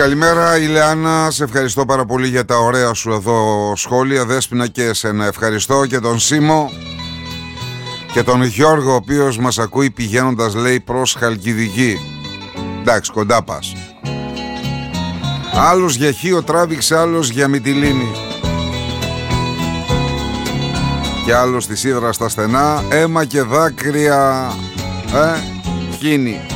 Καλημέρα Ηλιάνα, σε ευχαριστώ πάρα πολύ για τα ωραία σου εδώ σχόλια. Δέσποινα και εσένα ευχαριστώ, και τον Σίμω και τον Γιώργο, ο οποίος μας ακούει πηγαίνοντας, λέει, προς Χαλκιδική. Εντάξει, κοντά πας. Άλλος για Χίο τράβηξε, άλλος για Μυτιλήνη και άλλος στη Σίδρα στα στενά. Αίμα και δάκρυα χύνει.